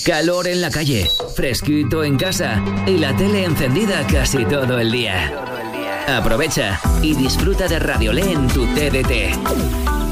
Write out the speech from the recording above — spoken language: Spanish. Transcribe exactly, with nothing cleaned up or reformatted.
calor en la calle, fresquito en casa y la tele encendida casi todo el día. Aprovecha y disfruta de Radiolé en tu T D T.